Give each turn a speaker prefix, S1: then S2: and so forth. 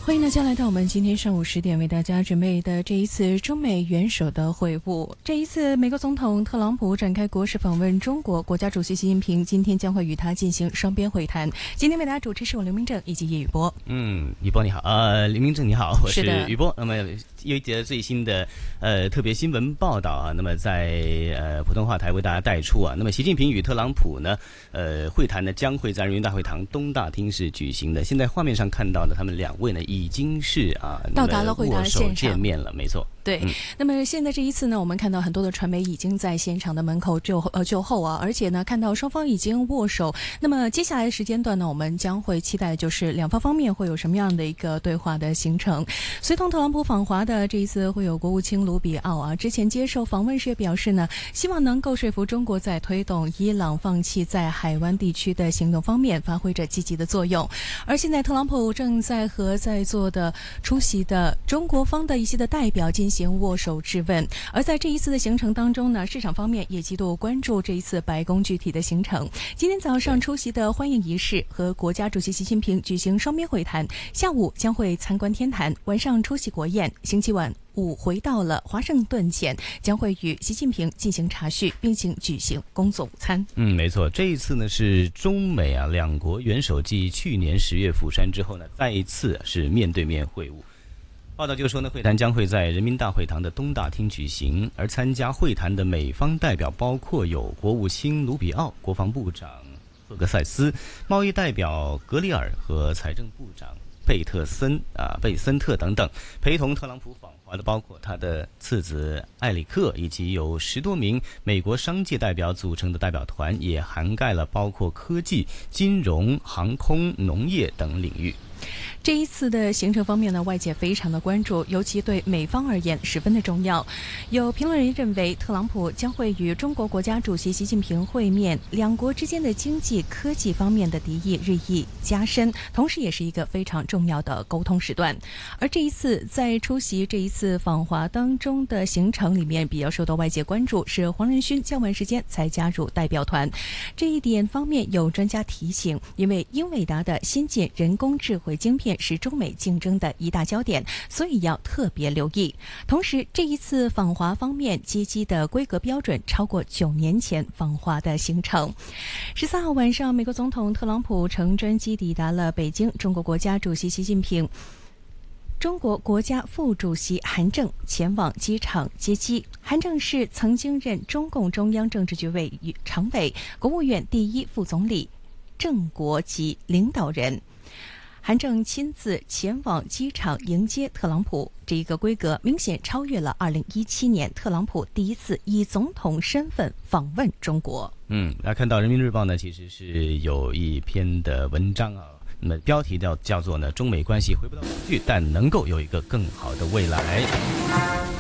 S1: 欢迎大家来到我们今天上午10点为大家准备的这一次中美元首的会晤。这一次，美国总统特朗普展开国事访问中国，国家主席习近平今天将会与他进行双边会谈。今天为大家主持是我刘明正以及叶宇波。
S2: 宇波你好，刘明正你好，我是宇波。那么有一节最新的特别新闻报道啊，那么在普通话台为大家带出啊。那么习近平与特朗普呢，会谈呢将会在人民大会堂东大厅是举行的。现在画面上看到的他们两位呢，已经是
S1: 到达了会谈现场
S2: 见面了，没错。
S1: 对，那么现在这一次呢，我们看到很多的传媒已经在现场的门口就候啊，而且呢，看到双方已经握手。那么接下来的时间段呢，我们将会期待就是两方面会有什么样的一个对话的行程。随同特朗普访华的这一次会有国务卿卢比奥啊，之前接受访问时也表示呢，希望能够说服中国在推动伊朗放弃在海湾地区的行动方面发挥着积极的作用。而现在特朗普正在和在座的出席的中国方的一些的代表进行握手质问，而在这一次的行程当中呢，市场方面也极度关注这一次白宫具体的行程。今天早上出席的欢迎仪式和国家主席习近平举行双边会谈，下午将会参观天坛，晚上出席国宴，星期五回到了华盛顿前，将会与习近平进行茶叙，并且举行工作午餐。
S2: 没错，这一次呢是中美两国元首继去年10月釜山之后呢，再一次是面对面会晤。报道就说呢，会谈将会在人民大会堂的东大厅举行，而参加会谈的美方代表包括有国务卿卢比奥、国防部长赫格塞斯、贸易代表格里尔和财政部长贝森特等等。陪同特朗普访华的包括他的次子艾里克，以及有10多名美国商界代表组成的代表团，也涵盖了包括科技、金融、航空、农业等领域。
S1: 这一次的行程方面呢，外界非常的关注，尤其对美方而言十分的重要。有评论人认为，特朗普将会与中国国家主席习近平会面，两国之间的经济、科技方面的敌意日益加深，同时也是一个非常重要的沟通时段。而这一次在出席这一次访华当中的行程里面，比较受到外界关注是黄仁勋较晚时间才加入代表团。这一点方面有专家提醒，因为英伟达的先进人工智慧晶片是中美竞争的一大焦点，所以要特别留意。同时，这一次访华方面接机的规格标准超过9年前访华的行程。13号晚上，美国总统特朗普乘专机抵达了北京，中国国家主席习近平、中国国家副主席韩正前往机场接机。韩正是曾经任中共中央政治局常委、国务院第1副总理、正国级领导人。韩正亲自前往机场迎接特朗普，这一个规格明显超越了2017年特朗普第一次以总统身份访问中国。
S2: 大家看到人民日报呢，其实是有一篇的文章啊，那么标题叫做呢，中美关系回不到过去，但能够有一个更好的未来。